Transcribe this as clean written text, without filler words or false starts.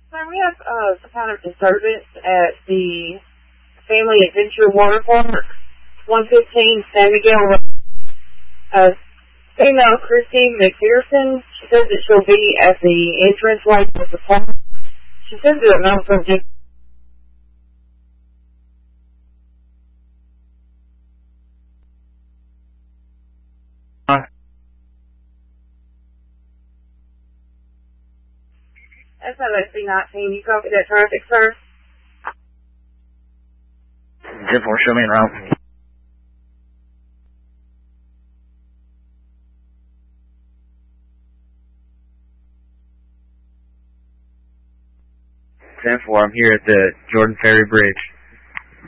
So we have some kind of disturbance at the Family Adventure Water Park, 115 San Miguel Road. Female Christine McPherson, she says that she'll be at the entranceway of the park. She says that it knows from just SLSC-19, you copy that traffic, sir? 10-4, show me en route. 10-4, I'm here at the Jordan Ferry Bridge.